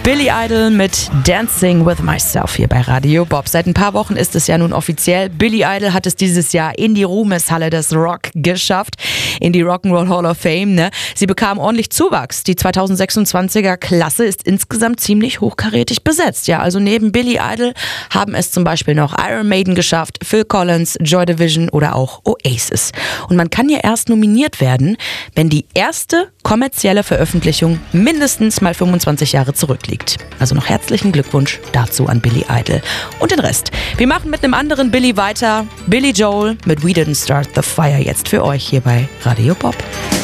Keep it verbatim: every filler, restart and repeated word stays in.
Billy Idol mit Dancing with Myself hier bei Radio Bob. Seit ein paar Wochen ist es ja nun offiziell. Billy Idol hat es dieses Jahr in die Ruhmeshalle des Rock geschafft, in die Rock'n'Roll Hall of Fame. Ne? Sie bekam ordentlich Zuwachs. Die zweitausendsechsundzwanziger Klasse ist insgesamt ziemlich hochkarätig besetzt. Ja, also neben Billy Idol haben es zum Beispiel noch Iron Maiden geschafft, Phil Collins, Joy Division oder auch Oasis. Und man kann ja erst nominiert werden, wenn die erste kommerzielle Veröffentlichung mindestens mal fünfundzwanzig Jahre zurückliegt. Also noch herzlichen Glückwunsch dazu an Billy Idol und den Rest. Wir machen mit einem anderen Billy weiter. Billy Joel mit We Didn't Start the Fire jetzt für euch hier bei Radio Bob.